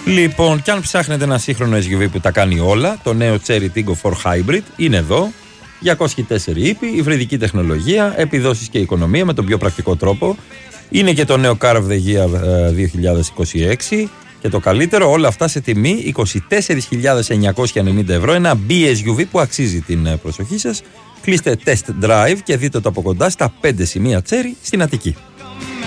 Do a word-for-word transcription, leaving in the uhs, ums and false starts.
Λοιπόν, κι αν ψάχνετε ένα σύγχρονο ες γιου βι που τα κάνει όλα, το νέο Cherry Tiggo φορ Hybrid είναι εδώ. διακόσιοι τέσσερις ύπη, υβριδική τεχνολογία, επιδόσεις και οικονομία με τον πιο πρακτικό τρόπο. Είναι και το νέο Car of the Year δύο χιλιάδες είκοσι έξι. Και το καλύτερο, όλα αυτά σε τιμή είκοσι τέσσερις χιλιάδες εννιακόσια ενενήντα ευρώ. Ένα μπι ες γιου βι που αξίζει την προσοχή σας. Κλείστε test drive και δείτε το από κοντά στα πέντε σημεία Cherry στην Αττική.